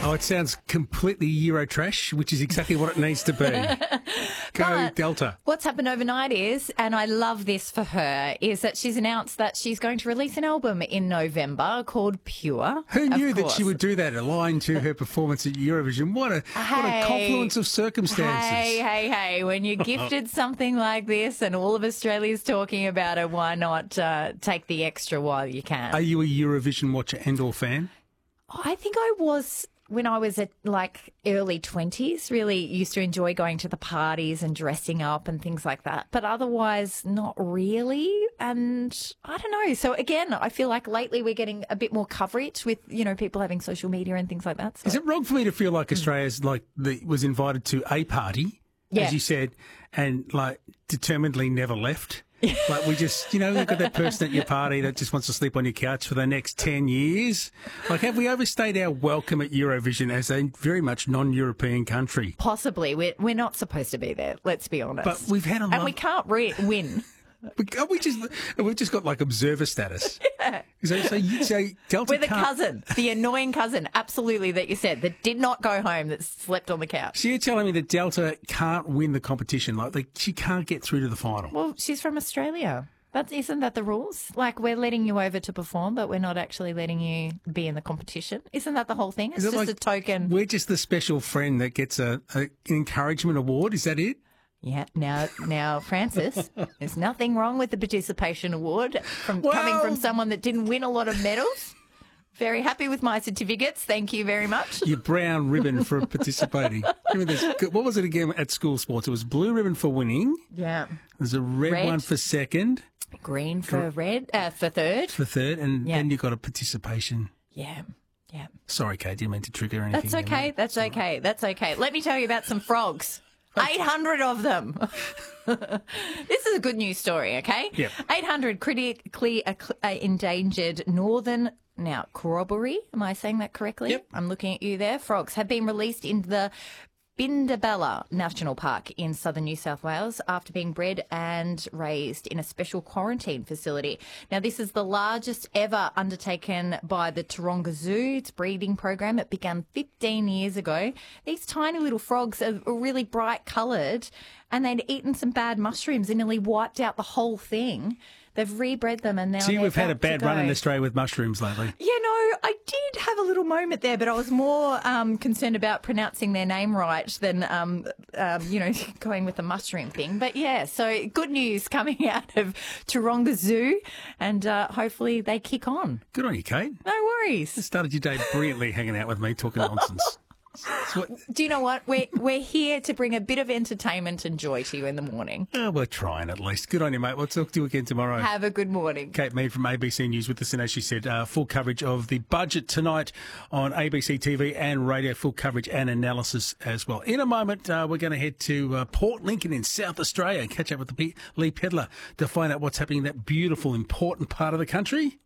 Oh, it sounds completely Eurotrash, which is exactly what it needs to be. Go But Delta. What's happened overnight is, and I love this for her, is that she's announced that she's going to release an album in November called Pure. Who knew Of that course. she would do that, aligned to her performance at Eurovision? What a confluence of circumstances. Hey, when you're gifted something like this and all of Australia's talking about it, why not take the extra while you can? Are you a Eurovision watcher and or fan? I think I was when I was at like early 20s, really used to enjoy going to the parties and dressing up and things like that. But otherwise, not really. And I don't know. So again, I feel like lately we're getting a bit more coverage with, people having social media and things like that. So. Is it wrong for me to feel like Australia's was invited to a party, as you said, and determinedly never left? Like we just, we've got that person at your party that just wants to sleep on your couch for the next 10 years. Like, have we overstayed our welcome at Eurovision as a very much non-European country? Possibly. We're not supposed to be there, let's be honest. But we've had And we can't win. We've just got observer status. Yeah. So Delta We're the can't- cousin, the annoying cousin, absolutely, that you said, that did not go home, that slept on the couch. So you're telling me that Delta can't win the competition? She can't get through to the final? Well, she's from Australia. Isn't that the rules? We're letting you over to perform, but we're not actually letting you be in the competition. Isn't that the whole thing? It's just a token. We're just the special friend that gets an encouragement award. Is that it? Yeah. Now, Francis, there's nothing wrong with the participation award coming from someone that didn't win a lot of medals. Very happy with my certificates. Thank you very much. Your brown ribbon for participating. What was it again at school sports? It was blue ribbon for winning. Yeah. There's a red one for second. Green for for third. For third, and then you got a participation. Yeah. Yeah. Sorry, Kate, didn't mean to trigger anything. That's okay. That's okay. That's okay. Let me tell you about some frogs. 800 of them. This is a good news story, okay? Yep. 800 critically endangered northern, now corroboree, am I saying that correctly? Yep. I'm looking at you there. Frogs have been released in the Bindabella National Park in southern New South Wales after being bred and raised in a special quarantine facility. Now, this is the largest ever undertaken by the Taronga Zoo. Its breeding program, it began 15 years ago. These tiny little frogs are really bright coloured, and they'd eaten some bad mushrooms and nearly wiped out the whole thing. They've rebred them and now See, we've had a back bad to run in go. Australia with mushrooms lately. I did have a little moment there, but I was more concerned about pronouncing their name right than, going with the mushroom thing. But yeah, so good news coming out of Taronga Zoo, and hopefully they kick on. Good on you, Kate. No worries. Started your day brilliantly hanging out with me, talking nonsense. Do you know what? We're here to bring a bit of entertainment and joy to you in the morning. Oh, we're trying at least. Good on you, mate. We'll talk to you again tomorrow. Have a good morning. Kate Mead from ABC News with us, and as she said, full coverage of the budget tonight on ABC TV and radio, full coverage and analysis as well. In a moment, we're going to head to Port Lincoln in South Australia and catch up with Lee Pedler to find out what's happening in that beautiful, important part of the country.